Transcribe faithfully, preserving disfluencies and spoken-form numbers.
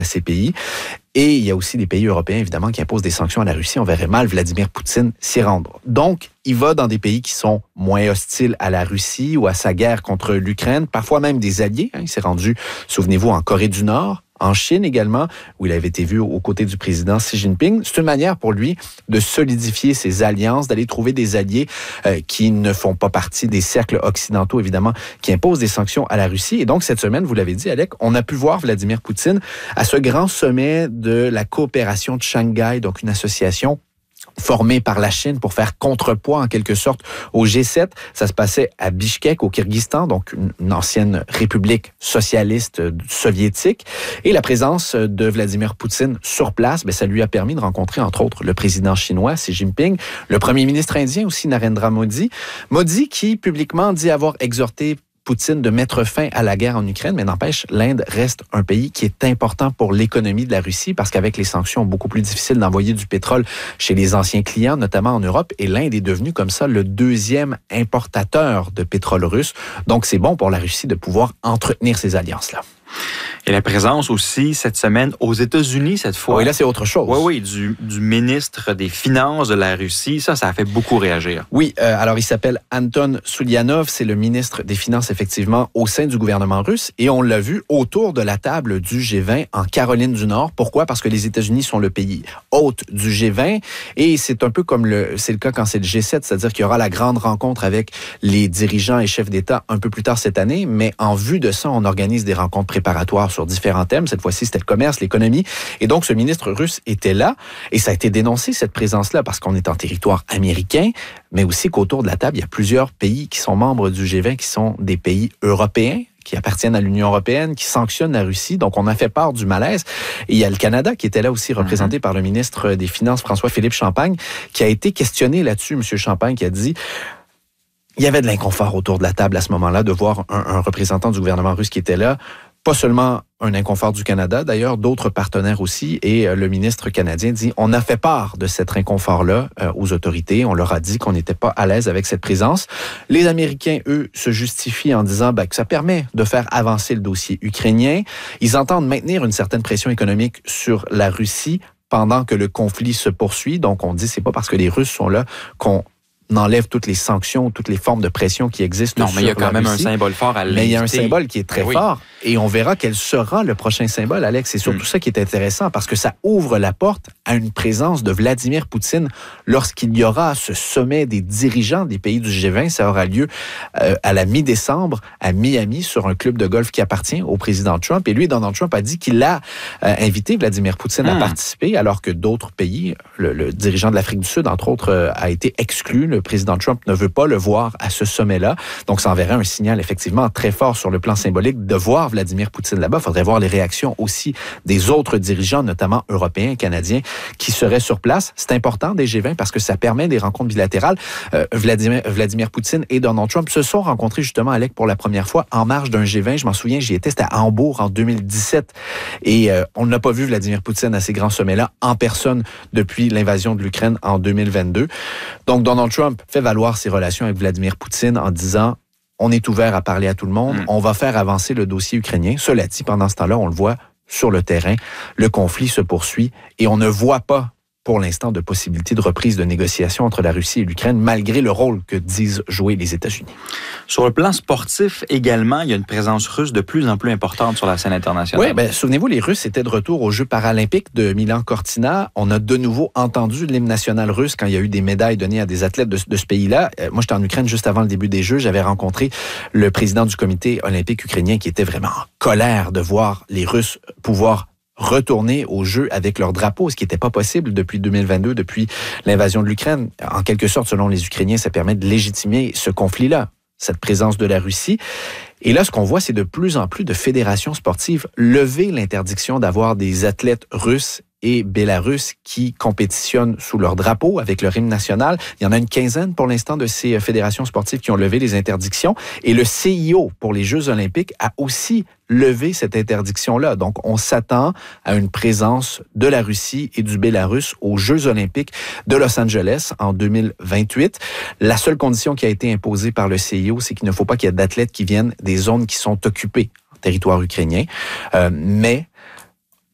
ces pays. Et il y a aussi des pays européens, évidemment, qui imposent des sanctions à la Russie. On verrait mal Vladimir Poutine s'y rendre. Donc, il va dans des pays qui sont moins hostiles à la Russie ou à sa guerre contre l'Ukraine, parfois même des alliés. Il s'est rendu, souvenez-vous, en Corée du Nord, en Chine également, où il avait été vu aux côtés du président Xi Jinping. C'est une manière pour lui de solidifier ses alliances, d'aller trouver des alliés euh, qui ne font pas partie des cercles occidentaux, évidemment, qui imposent des sanctions à la Russie. Et donc, cette semaine, vous l'avez dit, Alec, on a pu voir Vladimir Poutine à ce grand sommet de la coopération de Shanghai, donc une association formé par la Chine pour faire contrepoids en quelque sorte au G sept. Ça se passait à Bishkek, au Kyrgyzstan, donc une, une ancienne république socialiste soviétique. Et la présence de Vladimir Poutine sur place, bien, ça lui a permis de rencontrer entre autres le président chinois Xi Jinping, le premier ministre indien aussi Narendra Modi. Modi qui publiquement dit avoir exhorté Poutine de mettre fin à la guerre en Ukraine, mais n'empêche, l'Inde reste un pays qui est important pour l'économie de la Russie parce qu'avec les sanctions, beaucoup plus difficile d'envoyer du pétrole chez les anciens clients, notamment en Europe, et l'Inde est devenue comme ça le deuxième importateur de pétrole russe. Donc, c'est bon pour la Russie de pouvoir entretenir ces alliances-là. Et la présence aussi, cette semaine, aux États-Unis, cette fois. Oui, là, c'est autre chose. Oui, oui, du, du ministre des Finances de la Russie. Ça, ça a fait beaucoup réagir. Oui, euh, alors il s'appelle Anton Soulianov. C'est le ministre des Finances, effectivement, au sein du gouvernement russe. Et on l'a vu autour de la table du G vingt en Caroline du Nord. Pourquoi? Parce que les États-Unis sont le pays hôte du G vingt. Et c'est un peu comme le, c'est le cas quand c'est le G sept, c'est-à-dire qu'il y aura la grande rencontre avec les dirigeants et chefs d'État un peu plus tard cette année. Mais en vue de ça, on organise des rencontres préparatoires sur différents thèmes. Cette fois-ci, c'était le commerce, l'économie. Et donc, ce ministre russe était là. Et ça a été dénoncé, cette présence-là, parce qu'on est en territoire américain, mais aussi qu'autour de la table, il y a plusieurs pays qui sont membres du G vingt, qui sont des pays européens, qui appartiennent à l'Union européenne, qui sanctionnent la Russie. Donc, on a fait part du malaise. Et il y a le Canada qui était là aussi, représenté mm-hmm. par le ministre des Finances, François-Philippe Champagne, qui a été questionné là-dessus. M. Champagne qui a dit... Il y avait de l'inconfort autour de la table à ce moment-là de voir un, un représentant du gouvernement russe qui était là. Pas seulement un inconfort du Canada, d'ailleurs, d'autres partenaires aussi. Et euh, le ministre canadien dit, on a fait part de cet inconfort-là euh, aux autorités. On leur a dit qu'on n'était pas à l'aise avec cette présence. Les Américains, eux, se justifient en disant ben, que ça permet de faire avancer le dossier ukrainien. Ils entendent maintenir une certaine pression économique sur la Russie pendant que le conflit se poursuit. Donc, on dit, c'est pas parce que les Russes sont là qu'on on enlève toutes les sanctions, toutes les formes de pression qui existent. Non, mais il y a quand même Russie. un symbole fort à l'inviter. Mais il y a un symbole qui est très oui. fort. Et on verra quel sera le prochain symbole, Alex. C'est surtout mm. ça qui est intéressant parce que ça ouvre la porte à une présence de Vladimir Poutine lorsqu'il y aura ce sommet des dirigeants des pays du G vingt. Ça aura lieu euh, à la mi-décembre à Miami sur un club de golf qui appartient au président Trump. Et lui, Donald Trump a dit qu'il a euh, invité Vladimir Poutine mm. à participer alors que d'autres pays, le, le dirigeant de l'Afrique du Sud, entre autres, euh, a été exclu. Le président Trump ne veut pas le voir à ce sommet-là. Donc, ça enverrait un signal effectivement très fort sur le plan symbolique de voir Vladimir Poutine là-bas. Il faudrait voir les réactions aussi des autres dirigeants, notamment européens et canadiens, qui seraient sur place. C'est important des G vingt parce que ça permet des rencontres bilatérales. Euh, Vladimir, Vladimir Poutine et Donald Trump se sont rencontrés justement, Alec, pour la première fois en marge d'un G vingt. Je m'en souviens, j'y étais, c'était à Hambourg en deux mille dix-sept. Et euh, on n'a pas vu Vladimir Poutine à ces grands sommets-là en personne depuis l'invasion de l'Ukraine en deux mille vingt-deux. Donc, Donald Trump fait valoir ses relations avec Vladimir Poutine en disant on est ouvert à parler à tout le monde, mmh. on va faire avancer le dossier ukrainien. Cela dit, pendant ce temps-là, on le voit sur le terrain, le conflit se poursuit et on ne voit pas pour l'instant de possibilité de reprise de négociations entre la Russie et l'Ukraine, malgré le rôle que disent jouer les États-Unis. Sur le plan sportif également, il y a une présence russe de plus en plus importante sur la scène internationale. Oui, bien, souvenez-vous, les Russes étaient de retour aux Jeux paralympiques de Milan-Cortina. On a de nouveau entendu l'hymne national russe quand il y a eu des médailles données à des athlètes de, de ce pays-là. Euh, moi, j'étais en Ukraine juste avant le début des Jeux. J'avais rencontré le président du comité olympique ukrainien qui était vraiment en colère de voir les Russes pouvoir retourner aux Jeux avec leur drapeau, ce qui n'était pas possible depuis deux mille vingt-deux, depuis l'invasion de l'Ukraine. En quelque sorte, selon les Ukrainiens, ça permet de légitimer ce conflit-là, cette présence de la Russie. Et là, ce qu'on voit, c'est de plus en plus de fédérations sportives lever l'interdiction d'avoir des athlètes russes et bélarusses qui compétitionnent sous leur drapeau avec leur hymne national. Il y en a une quinzaine pour l'instant de ces fédérations sportives qui ont levé les interdictions. Et le C I O pour les Jeux olympiques a aussi levé cette interdiction-là. Donc, on s'attend à une présence de la Russie et du Bélarus aux Jeux olympiques de Los Angeles en deux mille vingt-huit. La seule condition qui a été imposée par le C I O, c'est qu'il ne faut pas qu'il y ait d'athlètes qui viennent des zones qui sont occupées en territoire ukrainien. Euh, mais